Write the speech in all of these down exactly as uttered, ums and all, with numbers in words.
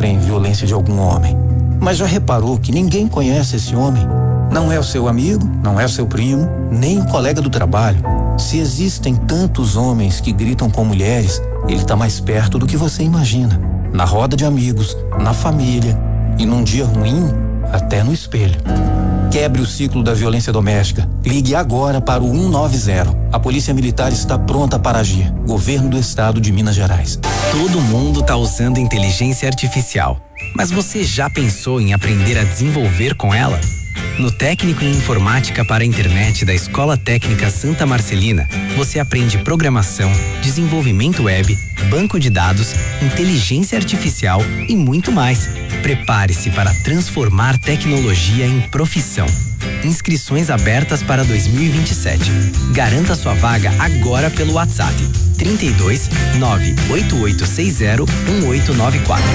sofrem violência de algum homem. Mas já reparou que ninguém conhece esse homem? Não é o seu amigo, não é o seu primo, nem o colega do trabalho. Se existem tantos homens que gritam com mulheres, ele está mais perto do que você imagina. Na roda de amigos, na família e num dia ruim, até no espelho. Quebre o ciclo da violência doméstica. Ligue agora para o um nove zero. A Polícia Militar está pronta para agir. Governo do Estado de Minas Gerais. Todo mundo está usando inteligência artificial. Mas você já pensou em aprender a desenvolver com ela? No Técnico em Informática para a Internet da Escola Técnica Santa Marcelina, você aprende programação, desenvolvimento web, banco de dados, inteligência artificial e muito mais. Prepare-se para transformar tecnologia em profissão. Inscrições abertas para dois mil e vinte e sete. Garanta sua vaga agora pelo WhatsApp trinta e dois, nove oito oito seis zero, um oito nove quatro.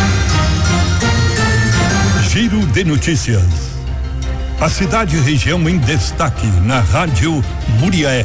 Giro de notícias. A cidade e região em destaque na Rádio Muriaé.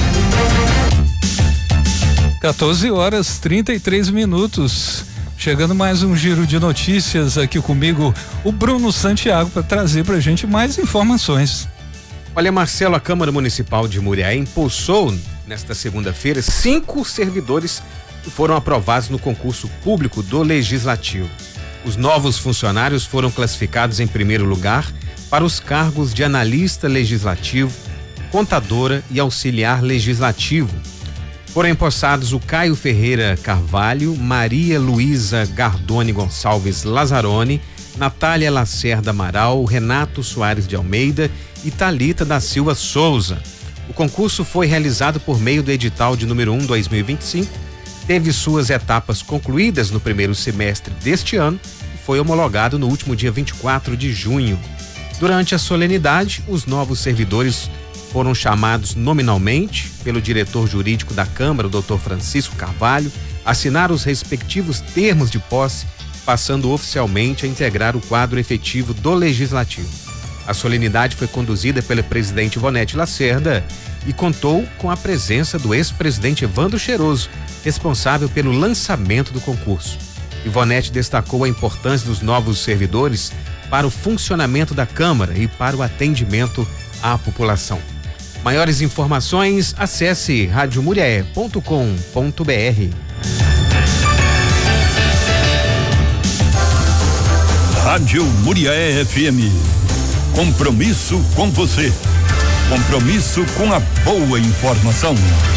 quatorze horas trinta e três minutos. Chegando mais um giro de notícias aqui comigo, o Bruno Santiago, para trazer pra gente mais informações. Olha, Marcelo, a Câmara Municipal de Muriaé impulsou nesta segunda-feira cinco servidores que foram aprovados no concurso público do Legislativo. Os novos funcionários foram classificados em primeiro lugar para os cargos de analista legislativo, contadora e auxiliar legislativo. Foram empossados o Caio Ferreira Carvalho, Maria Luísa Gardoni Gonçalves Lazzaroni, Natália Lacerda Amaral, Renato Soares de Almeida e Thalita da Silva Souza. O concurso foi realizado por meio do edital de número um, dois mil e vinte e cinco, teve suas etapas concluídas no primeiro semestre deste ano e foi homologado no último dia vinte e quatro de junho. Durante a solenidade, os novos servidores foram chamados nominalmente pelo diretor jurídico da Câmara, o doutor Francisco Carvalho, assinaram os respectivos termos de posse, passando oficialmente a integrar o quadro efetivo do Legislativo. A solenidade foi conduzida pelo presidente Ivonete Lacerda e contou com a presença do ex-presidente Evandro Cheiroso, responsável pelo lançamento do concurso. Ivonete destacou a importância dos novos servidores para o funcionamento da Câmara e para o atendimento à população. Maiores informações, acesse rádio muriaé ponto com ponto br. Rádio Muriaé F M. Compromisso com você. Compromisso com a boa informação.